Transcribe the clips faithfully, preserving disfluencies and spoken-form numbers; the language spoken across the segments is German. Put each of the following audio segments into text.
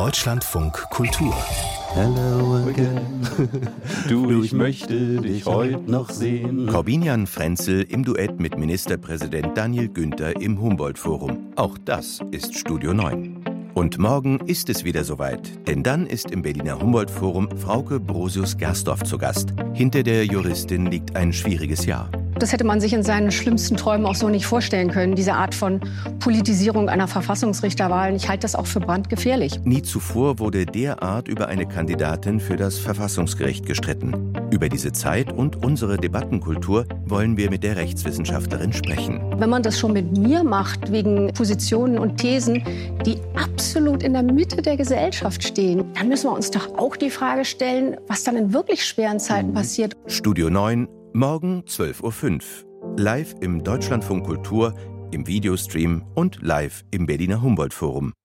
Deutschlandfunk Kultur. Hello again. Du, ich möchte dich heute noch sehen. Corbinian Frenzel im Duett mit Ministerpräsident Daniel Günther im Humboldt-Forum. Auch das ist Studio neun. Und morgen ist es wieder soweit, denn dann ist im Berliner Humboldt-Forum Frauke Brosius-Gersdorf zu Gast. Hinter der Juristin liegt ein schwieriges Jahr. Das hätte man sich in seinen schlimmsten Träumen auch so nicht vorstellen können, diese Art von Politisierung einer Verfassungsrichterwahl. Ich halte das auch für brandgefährlich. Nie zuvor wurde derart über eine Kandidatin für das Verfassungsgericht gestritten. Über diese Zeit und unsere Debattenkultur wollen wir mit der Rechtswissenschaftlerin sprechen. Wenn man das schon mit mir macht, wegen Positionen und Thesen, die absolut in der Mitte der Gesellschaft stehen, dann müssen wir uns doch auch die Frage stellen, was dann in wirklich schweren Zeiten passiert. Studio neun, morgen zwölf Uhr fünf. Live im Deutschlandfunk Kultur, im Videostream und live im Berliner Humboldt-Forum.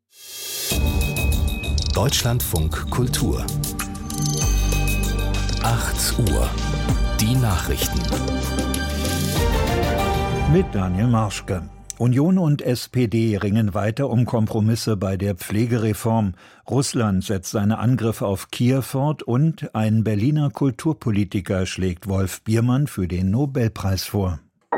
Deutschlandfunk Kultur. acht Uhr. Die Nachrichten. Mit Daniel Marschke. Union und S P D ringen weiter um Kompromisse bei der Pflegereform. Russland setzt seine Angriffe auf Kiew fort und ein Berliner Kulturpolitiker schlägt Wolf Biermann für den Nobelpreis vor.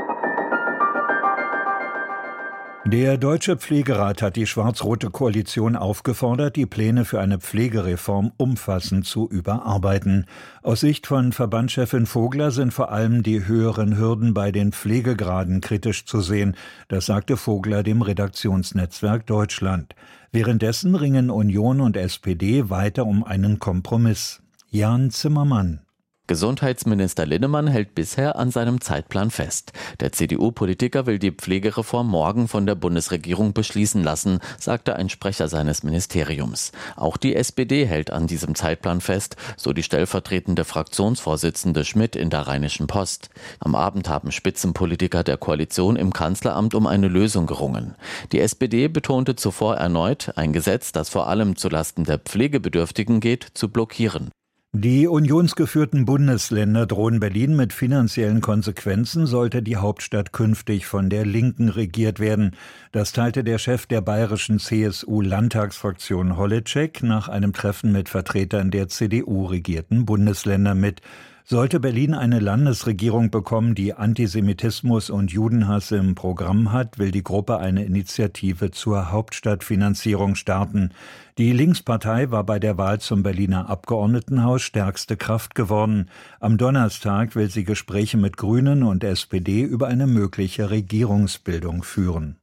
Der Deutsche Pflegerat hat die schwarz-rote Koalition aufgefordert, die Pläne für eine Pflegereform umfassend zu überarbeiten. Aus Sicht von Verbandschefin Vogler sind vor allem die höheren Hürden bei den Pflegegraden kritisch zu sehen. Das sagte Vogler dem Redaktionsnetzwerk Deutschland. Währenddessen ringen Union und S P D weiter um einen Kompromiss. Jan Zimmermann. Gesundheitsminister Linnemann hält bisher an seinem Zeitplan fest. Der C D U-Politiker will die Pflegereform morgen von der Bundesregierung beschließen lassen, sagte ein Sprecher seines Ministeriums. Auch die S P D hält an diesem Zeitplan fest, so die stellvertretende Fraktionsvorsitzende Schmidt in der Rheinischen Post. Am Abend haben Spitzenpolitiker der Koalition im Kanzleramt um eine Lösung gerungen. Die S P D betonte zuvor erneut, ein Gesetz, das vor allem zulasten der Pflegebedürftigen geht, zu blockieren. Die unionsgeführten Bundesländer drohen Berlin mit finanziellen Konsequenzen, sollte die Hauptstadt künftig von der Linken regiert werden. Das teilte der Chef der bayerischen C S U-Landtagsfraktion Holleczek nach einem Treffen mit Vertretern der C D U-regierten Bundesländer mit. Sollte Berlin eine Landesregierung bekommen, die Antisemitismus und Judenhass im Programm hat, will die Gruppe eine Initiative zur Hauptstadtfinanzierung starten. Die Linkspartei war bei der Wahl zum Berliner Abgeordnetenhaus stärkste Kraft geworden. Am Donnerstag will sie Gespräche mit Grünen und S P D über eine mögliche Regierungsbildung führen.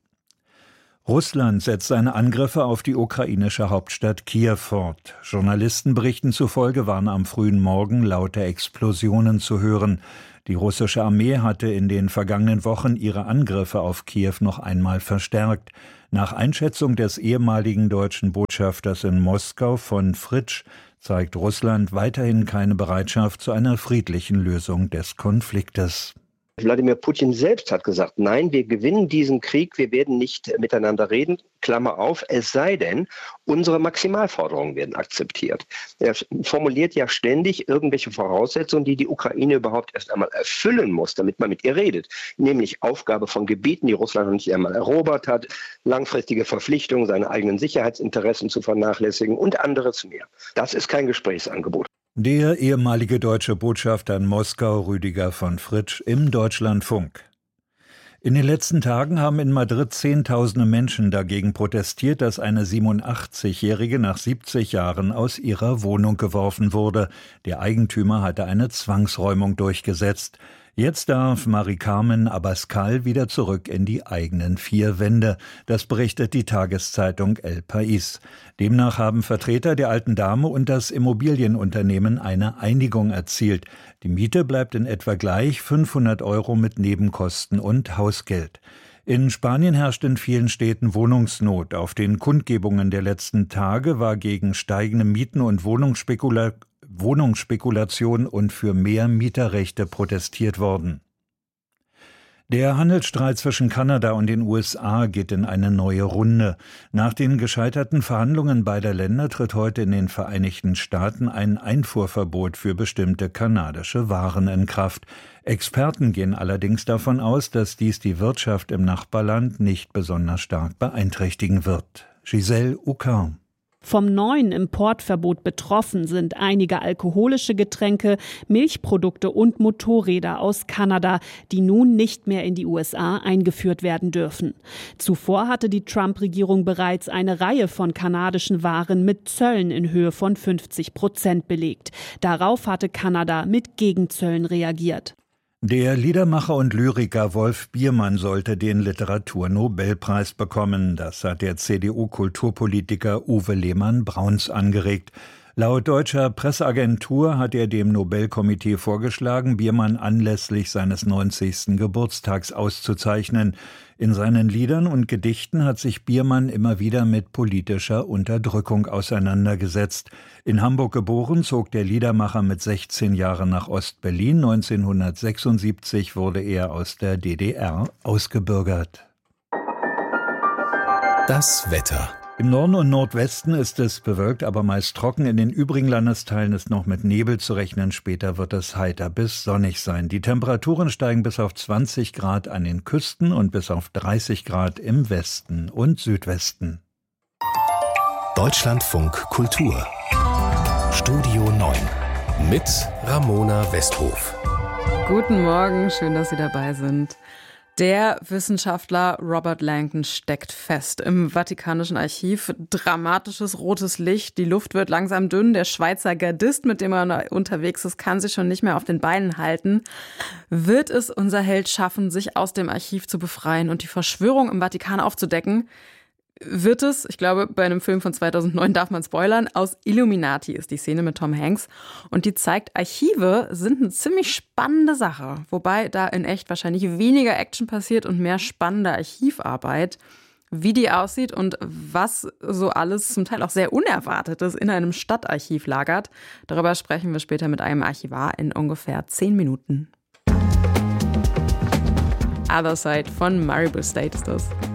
Russland setzt seine Angriffe auf die ukrainische Hauptstadt Kiew fort. Journalisten berichten zufolge waren am frühen Morgen laute Explosionen zu hören. Die russische Armee hatte in den vergangenen Wochen ihre Angriffe auf Kiew noch einmal verstärkt. Nach Einschätzung des ehemaligen deutschen Botschafters in Moskau von Fritsch zeigt Russland weiterhin keine Bereitschaft zu einer friedlichen Lösung des Konfliktes. Wladimir Putin selbst hat gesagt, nein, wir gewinnen diesen Krieg, wir werden nicht miteinander reden, Klammer auf, es sei denn, unsere Maximalforderungen werden akzeptiert. Er formuliert ja ständig irgendwelche Voraussetzungen, die die Ukraine überhaupt erst einmal erfüllen muss, damit man mit ihr redet. Nämlich Aufgabe von Gebieten, die Russland noch nicht einmal erobert hat, langfristige Verpflichtungen, seine eigenen Sicherheitsinteressen zu vernachlässigen und anderes mehr. Das ist kein Gesprächsangebot. Der ehemalige deutsche Botschafter in Moskau, Rüdiger von Fritsch, im Deutschlandfunk. In den letzten Tagen haben in Madrid Zehntausende Menschen dagegen protestiert, dass eine siebenundachtzigjährige nach siebzig Jahren aus ihrer Wohnung geworfen wurde. Der Eigentümer hatte eine Zwangsräumung durchgesetzt. Jetzt darf Mari Carmen Abascal wieder zurück in die eigenen vier Wände. Das berichtet die Tageszeitung El País. Demnach haben Vertreter der alten Dame und das Immobilienunternehmen eine Einigung erzielt. Die Miete bleibt in etwa gleich, fünfhundert Euro mit Nebenkosten und Hausgeld. In Spanien herrscht in vielen Städten Wohnungsnot. Auf den Kundgebungen der letzten Tage war gegen steigende Mieten und Wohnungsspekula- Wohnungsspekulation und für mehr Mieterrechte protestiert worden. Der Handelsstreit zwischen Kanada und den U S A geht in eine neue Runde. Nach den gescheiterten Verhandlungen beider Länder tritt heute in den Vereinigten Staaten ein Einfuhrverbot für bestimmte kanadische Waren in Kraft. Experten gehen allerdings davon aus, dass dies die Wirtschaft im Nachbarland nicht besonders stark beeinträchtigen wird. Giselle Uckar. Vom neuen Importverbot betroffen sind einige alkoholische Getränke, Milchprodukte und Motorräder aus Kanada, die nun nicht mehr in die U S A eingeführt werden dürfen. Zuvor hatte die Trump-Regierung bereits eine Reihe von kanadischen Waren mit Zöllen in Höhe von fünfzig Prozent belegt. Darauf hatte Kanada mit Gegenzöllen reagiert. Der Liedermacher und Lyriker Wolf Biermann sollte den Literaturnobelpreis bekommen. Das hat der C D U-Kulturpolitiker Uwe Lehmann-Brauns angeregt. Laut deutscher Presseagentur hat er dem Nobelkomitee vorgeschlagen, Biermann anlässlich seines neunzigsten Geburtstags auszuzeichnen. In seinen Liedern und Gedichten hat sich Biermann immer wieder mit politischer Unterdrückung auseinandergesetzt. In Hamburg geboren, zog der Liedermacher mit sechzehn Jahren nach Ost-Berlin. neunzehnhundertsechsundsiebzig wurde er aus der D D R ausgebürgert. Das Wetter. Im Norden und Nordwesten ist es bewölkt, aber meist trocken. In den übrigen Landesteilen ist noch mit Nebel zu rechnen. Später wird es heiter bis sonnig sein. Die Temperaturen steigen bis auf zwanzig Grad an den Küsten und bis auf dreißig Grad im Westen und Südwesten. Deutschlandfunk Kultur. Studio neun mit Ramona Westhof. Guten Morgen, schön, dass Sie dabei sind. Der Wissenschaftler Robert Langdon steckt fest im Vatikanischen Archiv. Dramatisches rotes Licht, die Luft wird langsam dünn. Der Schweizer Gardist, mit dem er unterwegs ist, kann sich schon nicht mehr auf den Beinen halten. Wird es unser Held schaffen, sich aus dem Archiv zu befreien und die Verschwörung im Vatikan aufzudecken? Wird es, ich glaube, bei einem Film von zweitausendneun darf man spoilern, aus Illuminati ist die Szene mit Tom Hanks. Und die zeigt, Archive sind eine ziemlich spannende Sache. Wobei da in echt wahrscheinlich weniger Action passiert und mehr spannende Archivarbeit. Wie die aussieht und was so alles zum Teil auch sehr Unerwartetes in einem Stadtarchiv lagert, darüber sprechen wir später mit einem Archivar in ungefähr zehn Minuten. Other Side von Maribel State ist das.